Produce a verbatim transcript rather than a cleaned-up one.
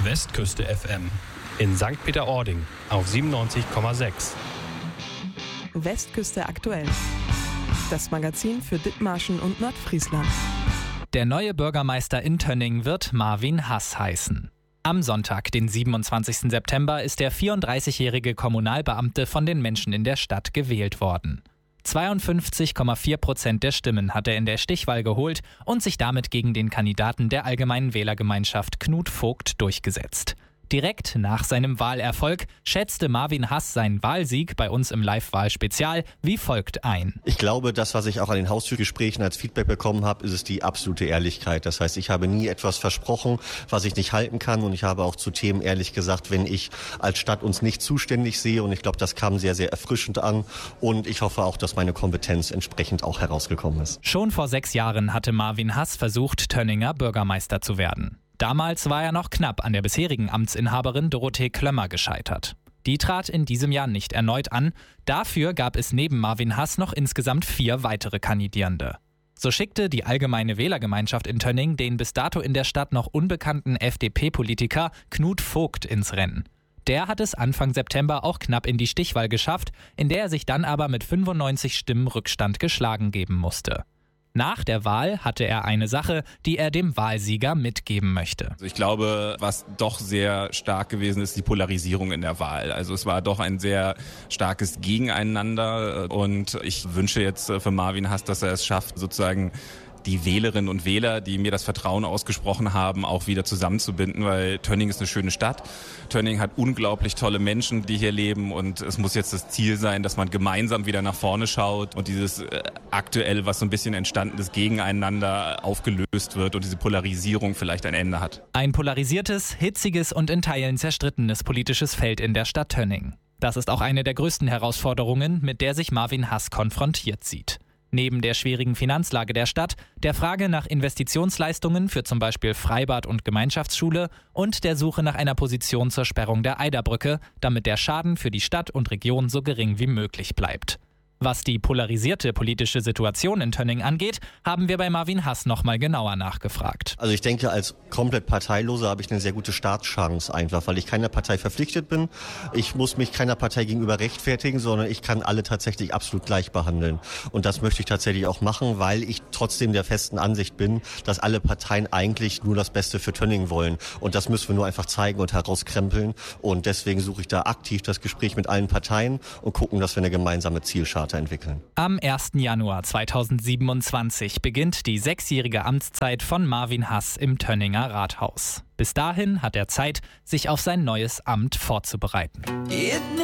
Westküste F M in Sankt Peter-Ording auf siebenundneunzig Komma sechs. Westküste aktuell. Das Magazin für Dithmarschen und Nordfriesland. Der neue Bürgermeister in Tönning wird Marvin Hass heißen. Am Sonntag, den siebenundzwanzigsten September, ist der vierunddreißigjährige Kommunalbeamte von den Menschen in der Stadt gewählt worden. zweiundfünfzig Komma vier Prozent der Stimmen hat er in der Stichwahl geholt und sich damit gegen den Kandidaten der Allgemeinen Wählergemeinschaft Knut Vogt durchgesetzt. Direkt nach seinem Wahlerfolg schätzte Marvin Hass seinen Wahlsieg bei uns im Live-Wahl-Spezial wie folgt ein. Ich glaube, das, was ich auch an den Haustürgesprächen als Feedback bekommen habe, ist es die absolute Ehrlichkeit. Das heißt, ich habe nie etwas versprochen, was ich nicht halten kann, und ich habe auch zu Themen ehrlich gesagt, wenn ich als Stadt uns nicht zuständig sehe, und ich glaube, das kam sehr, sehr erfrischend an, und ich hoffe auch, dass meine Kompetenz entsprechend auch herausgekommen ist. Schon vor sechs Jahren hatte Marvin Hass versucht, Tönninger Bürgermeister zu werden. Damals war er noch knapp an der bisherigen Amtsinhaberin Dorothee Klömmer gescheitert. Die trat in diesem Jahr nicht erneut an. Dafür gab es neben Marvin Hass noch insgesamt vier weitere Kandidierende. So schickte die Allgemeine Wählergemeinschaft in Tönning den bis dato in der Stadt noch unbekannten F D P-Politiker Knut Vogt ins Rennen. Der hat es Anfang September auch knapp in die Stichwahl geschafft, in der er sich dann aber mit fünfundneunzig Stimmen Rückstand geschlagen geben musste. Nach der Wahl hatte er eine Sache, die er dem Wahlsieger mitgeben möchte. Also ich glaube, was doch sehr stark gewesen ist, die Polarisierung in der Wahl. Also es war doch ein sehr starkes Gegeneinander, und ich wünsche jetzt für Marvin Hass, dass er es schafft, sozusagen die Wählerinnen und Wähler, die mir das Vertrauen ausgesprochen haben, auch wieder zusammenzubinden, weil Tönning ist eine schöne Stadt. Tönning hat unglaublich tolle Menschen, die hier leben, und es muss jetzt das Ziel sein, dass man gemeinsam wieder nach vorne schaut und dieses äh, aktuell, was so ein bisschen entstanden ist, gegeneinander aufgelöst wird und diese Polarisierung vielleicht ein Ende hat. Ein polarisiertes, hitziges und in Teilen zerstrittenes politisches Feld in der Stadt Tönning. Das ist auch eine der größten Herausforderungen, mit der sich Marvin Hass konfrontiert sieht. Neben der schwierigen Finanzlage der Stadt, der Frage nach Investitionsleistungen für zum Beispiel Freibad und Gemeinschaftsschule und der Suche nach einer Position zur Sperrung der Eiderbrücke, damit der Schaden für die Stadt und Region so gering wie möglich bleibt. Was die polarisierte politische Situation in Tönning angeht, haben wir bei Marvin Hass nochmal genauer nachgefragt. Also ich denke, als komplett Parteiloser habe ich eine sehr gute Startchance einfach, weil ich keiner Partei verpflichtet bin. Ich muss mich keiner Partei gegenüber rechtfertigen, sondern ich kann alle tatsächlich absolut gleich behandeln. Und das möchte ich tatsächlich auch machen, weil ich trotzdem der festen Ansicht bin, dass alle Parteien eigentlich nur das Beste für Tönning wollen. Und das müssen wir nur einfach zeigen und herauskrempeln. Und deswegen suche ich da aktiv das Gespräch mit allen Parteien und gucken, dass wir eine gemeinsame Zielscharte entwickeln. Am ersten Januar zweitausendsiebenundzwanzig beginnt die sechsjährige Amtszeit von Marvin Hass im Tönninger Rathaus. Bis dahin hat er Zeit, sich auf sein neues Amt vorzubereiten.